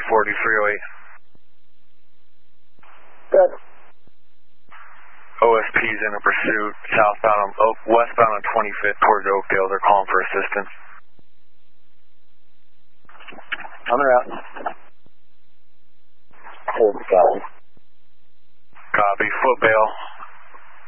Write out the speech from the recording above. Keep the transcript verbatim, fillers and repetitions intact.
forty-three oh eight. Good. O S P's in a pursuit southbound on Oak, westbound on twenty-fifth towards Oakdale. They're calling for assistance. On the route. Hold the copy. Copy. Foot bail.